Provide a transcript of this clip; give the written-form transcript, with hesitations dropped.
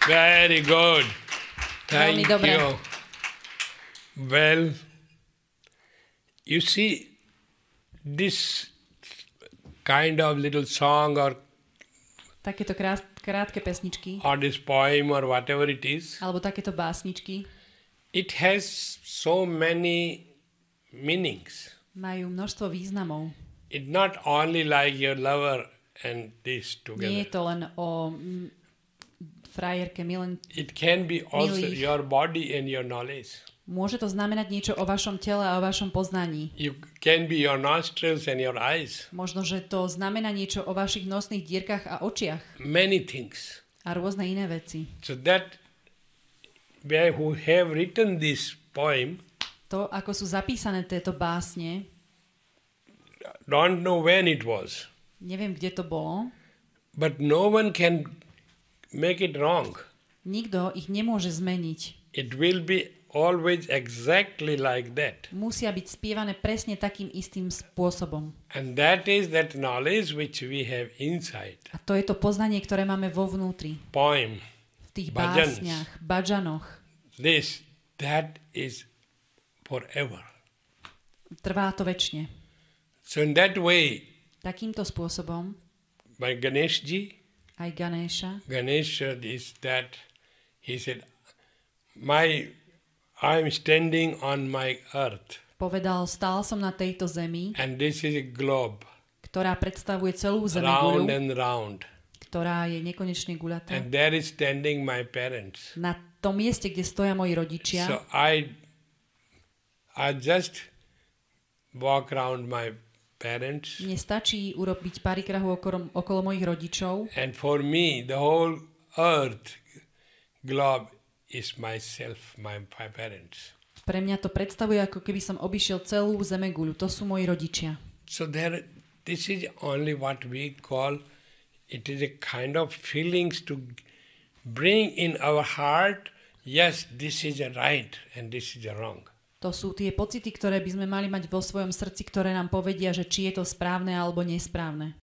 Very good. Veľmi Thank dobre. you. Well, you see, this kind of little song Takéto krátke pesničky, or this poem or whatever it is, alebo takéto básničky it has so many meanings. majú množstvo významov. It's not only like your lover and this Nie je together. to len o frajerke, It can be also milých. your body and your knowledge. Môže to znamenať niečo o vašom tele a o vašom poznaní. You can be your nostrils and your eyes. Možno, že to znamená niečo o vašich nosných dierkach a očiach Many things. a rôzne iné veci. So that who have written this poem To, ako sú zapísané tieto básne, don't know when it was, neviem, kde to bolo, but no one can make it wrong. nikto ich nemôže zmeniť. It will be always exactly like that. Musia byť spievané presne takým istým spôsobom. And that is that knowledge which we have inside. A to je to poznanie, ktoré máme vo vnútri. Poem, V tých Bhajans. básniach, badžanoch. that is forever. Trvá to väčšine. So in that way, Takýmto spôsobom by Ganeshji, aj Ganesha Ganesha is that he said, I'm standing on my earth povedal, stál som na tejto zemi, and this is a globe, ktorá predstavuje celú round zemeguľu, and round. ktorá je nekonečne guľatá. And there is standing my parents. Na tom mieste, kde stoja moji rodičia, So I just walk around my parents, mne stačí urobiť parikrahu okolo mojich rodičov and for me the whole earth globe is myself, my parents. Pre mňa to predstavuje, ako keby som obišiel celú zemeguľu. To sú moji rodičia. So this is only what we call, it is a kind of feelings to bring in our heart, yes, this is a right and this is a wrong. To sú tie pocity, ktoré by sme mali mať vo svojom srdci, ktoré nám povedia, že či je to správne alebo nesprávne.